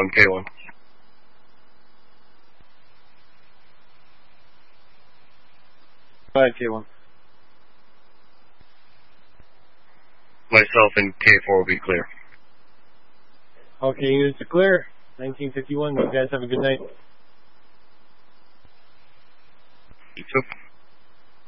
K1. Go ahead, K1. Myself and K4 will be clear. Okay, units are clear. 1951. You guys have a good night. You too.